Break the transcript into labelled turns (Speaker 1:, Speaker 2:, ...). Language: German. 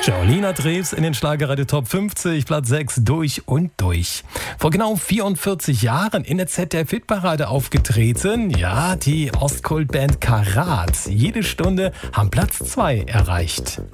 Speaker 1: Jolina Drews in den Schlagerradio Top 50, Platz 6, durch und durch. Vor genau 44 Jahren in der ZDF-Hitparade aufgetreten, ja, die Ostkult-Band Karat. Jede Stunde haben Platz 2 erreicht.